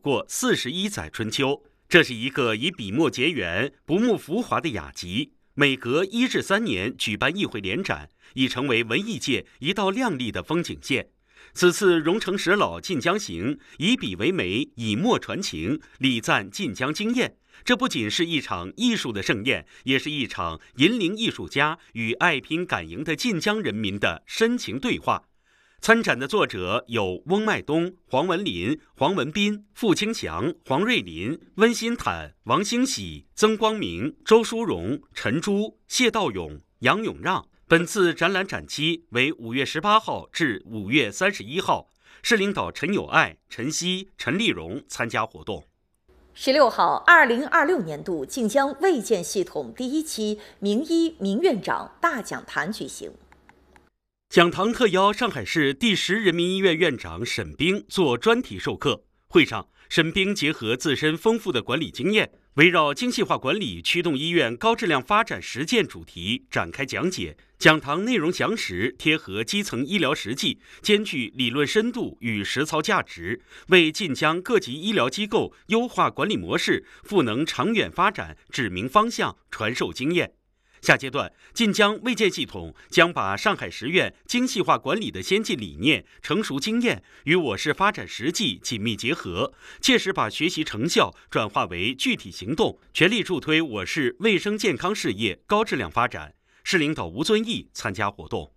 过41载春秋。这是一个以笔墨结缘、不慕浮华的雅集，每隔1至3年举办一回联展，已成为文艺界一道亮丽的风景线。此次荣成石老晋江行，以笔为媒，以墨传情，礼赞晋江经验。这不仅是一场艺术的盛宴，也是一场引领艺术家与爱拼敢赢的晋江人民的深情对话。参展的作者有翁迈东、黄文林、黄文斌、傅清祥、黄瑞林、温馨坦、王兴喜、曾光明、周淑荣、陈珠、谢道勇、杨永让。本次展览展期为5月18号至5月31号，市领导陈友爱、陈希、陈丽蓉参加活动。 16号，2026年度晋江卫健系统第1期名医名院长大讲坛举行。 讲堂特邀上海市第10人民医院院长沈冰做专题授课。会上，沈冰结合自身丰富的管理经验，围绕精细化管理驱动医院高质量发展实践主题展开讲解。讲堂内容详实，贴合基层医疗实际，兼具理论深度与实操价值，为晋江各级医疗机构优化管理模式、赋能长远发展指明方向、传授经验。下阶段，晋江卫健系统将把上海十院精细化管理的先进理念、成熟经验与我市发展实际紧密结合，切实把学习成效转化为具体行动，全力助推我市卫生健康事业高质量发展。市领导吴遵义参加活动。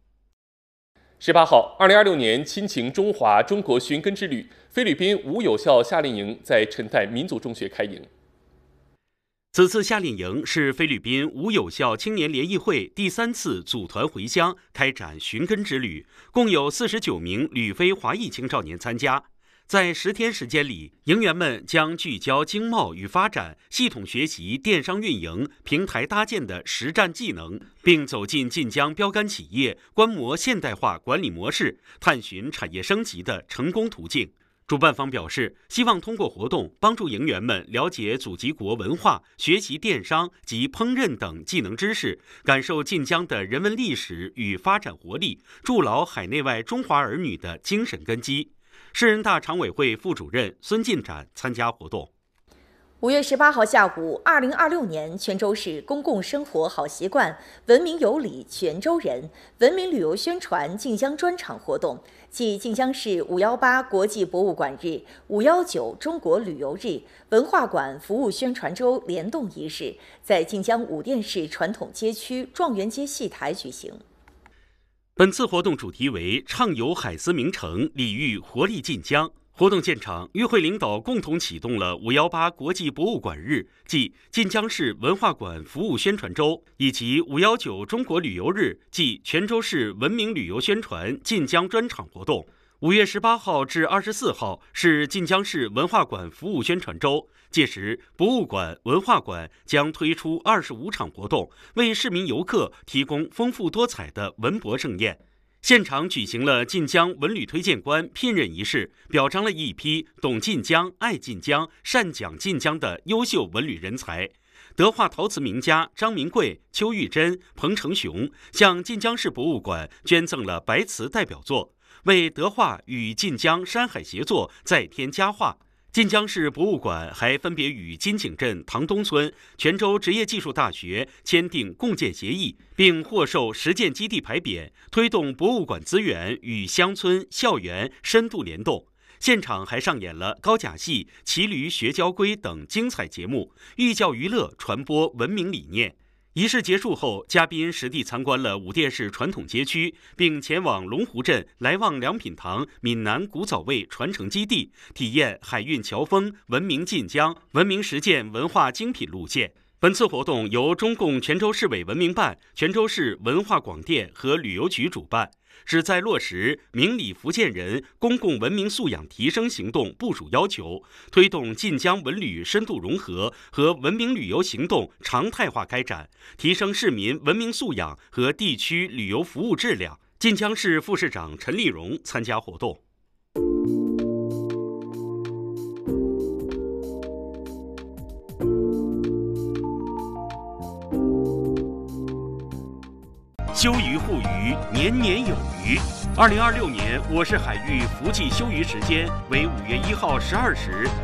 18号，2026年亲情中华中国寻根之旅菲律宾无有效夏令营在陈岱民族中学开营。 此次夏令营是菲律宾无有效青年联谊会第3次组团回乡开展寻根之旅，共有49名旅菲华裔青少年参加。在10天时间里，营员们将聚焦经贸与发展，系统学习电商运营、平台搭建的实战技能，并走进晋江标杆企业，观摩现代化管理模式，探寻产业升级的成功途径。主办方表示，希望通过活动帮助营员们了解祖籍国文化，学习电商及烹饪等技能知识，感受晋江的人文历史与发展活力，筑牢海内外中华儿女的精神根基。市人大常委会副主任孙进展参加活动。 5月18号下午，2026年泉州市公共生活好习惯文明有礼泉州人文明旅游宣传晋江专场活动暨晋江市518国际博物馆日、519中国旅游日文化馆服务宣传周联动仪式，在晋江武店市传统街区状元街戏台举行。 本次活动主题为畅游海丝名城，礼遇活力晋江。活动现场，与会领导共同启动了518国际博物馆日暨晋江市文化馆服务宣传周，以及519中国旅游日暨泉州市文明旅游宣传晋江专场活动。5月18号至24号是晋江市文化馆服务宣传周，届时博物馆、文化馆将推出25场活动，为市民游客提供丰富多彩的文博盛宴。现场举行了晋江文旅推荐官聘任仪式，表彰了一批懂晋江、爱晋江、善讲晋江的优秀文旅人才。德化陶瓷名家张明贵、邱玉珍、彭成雄向晋江市博物馆捐赠了白瓷代表作，为德化与晋江山海协作再添佳话。晋江市博物馆还分别与金井镇唐东村、泉州职业技术大学签订共建协议，并获授实践基地牌匾，推动博物馆资源与乡村、校园深度联动。现场还上演了高甲戏、骑驴学交规等精彩节目，寓教于乐，传播文明理念。仪式结束后，嘉宾实地参观了武店市传统街区，并前往龙湖镇来旺良品堂闽南古早味传承基地，体验海运侨风、文明晋江、文明实践文化精品路线。本次活动由中共泉州市委文明办、泉州市文化广电和旅游局主办，旨在落实明理福建人公共文明素养提升行动部署要求，推动晋江文旅深度融合和文明旅游行动常态化开展，提升市民文明素养和地区旅游服务质量。晋江市副市长陈丽蓉参加活动。休渔护渔，年年有余。2026年我市海域福季休渔时间为5月1号12时